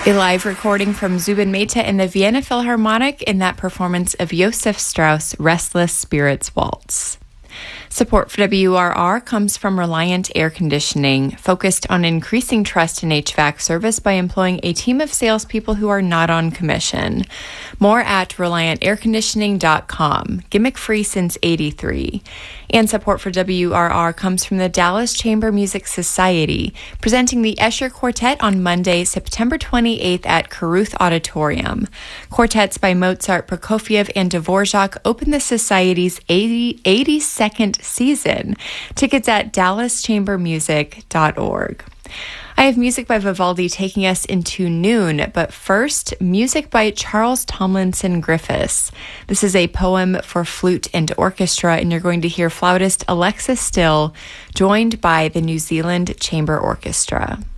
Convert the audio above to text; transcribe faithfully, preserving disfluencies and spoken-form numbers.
A live recording from Zubin Mehta and the Vienna Philharmonic in that performance of Josef Strauss' Restless Spirits Waltz. Support for W R R comes from Reliant Air Conditioning, focused on increasing trust in H V A C service by employing a team of salespeople who are not on commission. More at reliant air conditioning dot com. Gimmick free since eighty-three. And support for W R R comes from the Dallas Chamber Music Society, presenting the Escher Quartet on Monday, September twenty-eighth at Caruth Auditorium. Quartets by Mozart, Prokofiev, and Dvorak open the Society's eighty-second season. Tickets at dallas chamber music dot org. I have music by Vivaldi taking us into noon, but first, music by Charles Tomlinson Griffiths. This is a poem for flute and orchestra, and you're going to hear flautist Alexa Still, joined by the New Zealand Chamber Orchestra.